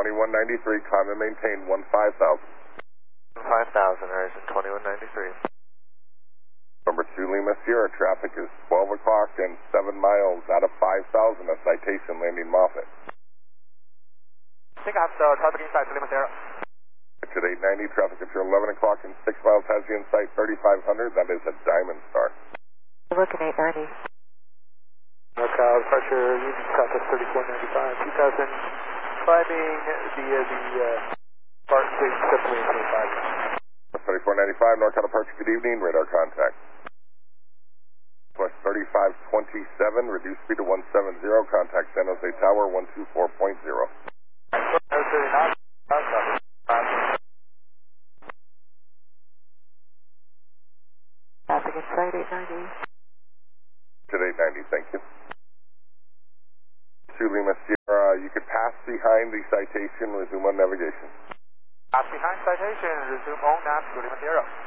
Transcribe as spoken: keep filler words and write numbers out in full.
twenty-one ninety-three, climb and maintain one five thousand. five thousand, Horizon twenty-one ninety-three. Number two Lima Sierra, traffic is twelve o'clock and seven miles out of five thousand, a citation landing Moffett. Take off, so traffic inside Lima Sierra. At eight ninety, traffic at eleven o'clock and six miles has you in sight thirty-five hundred, that is a Diamond Star. Looking eight ninety. NorCal, departure, Union Southwest thirty-four ninety-five, two thousand, climbing via the uh, Barton Station, seven twenty-five. thirty-four ninety-five, NorCal departure, good evening, radar contact. West thirty-five twenty-seven, reduce speed to one seventy, contact San Jose Tower one two four point zero. Traffic inside eight ninety. At eight ninety, thank you. two Lima Sierra, you could pass behind the citation, resume on navigation. Pass behind citation, resume on nav to Lima Sierra.